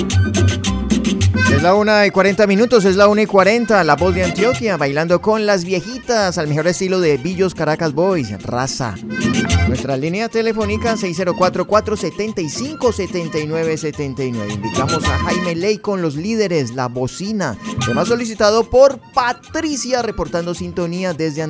Es la 1:40, es la 1:40. La Voz de Antioquia, bailando con las viejitas al mejor estilo de Billos Caracas Boys, Raza. Nuestra línea telefónica 604-475-7979. Invitamos a Jaime Ley con Los Líderes, La Bocina. Tema solicitado por Patricia, reportando sintonía desde